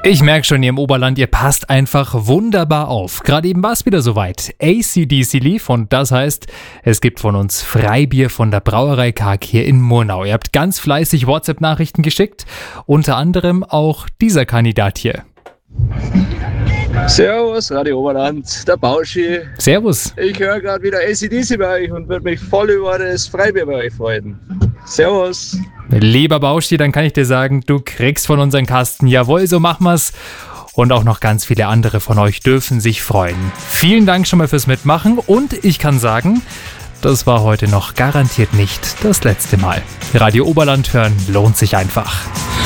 Ich merke schon, ihr im Oberland, ihr passt einfach wunderbar auf. Gerade eben war es wieder soweit. AC/DC lief und das heißt, es gibt von uns Freibier von der Brauerei Karg hier in Murnau. Ihr habt ganz fleißig WhatsApp-Nachrichten geschickt, unter anderem auch dieser Kandidat hier. Servus, Radio Oberland, der Bauschi. Servus. Ich höre gerade wieder AC/DC bei euch und würde mich voll über das Freibier bei euch freuen. Servus. Lieber Bauschi, dann kann ich dir sagen, du kriegst von unseren Kasten. Jawohl, so machen wir's. Und auch noch ganz viele andere von euch dürfen sich freuen. Vielen Dank schon mal fürs Mitmachen und ich kann sagen, das war heute noch garantiert nicht das letzte Mal. Radio Oberland hören lohnt sich einfach.